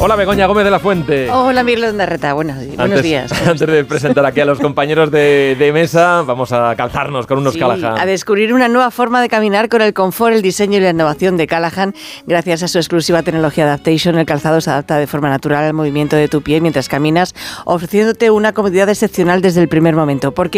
Hola, Begoña Gómez de la Fuente. Hola, Miguel Ondarreta. Buenos días. Antes de presentar aquí a los compañeros de mesa, vamos a calzarnos con unos Callahan. A descubrir una nueva forma de caminar con el confort, el diseño y la innovación de Callahan. Gracias a su exclusiva tecnología Adaptation, el calzado se adapta de forma natural al movimiento de tu pie mientras caminas, ofreciéndote una comodidad excepcional desde el primer momento. Porque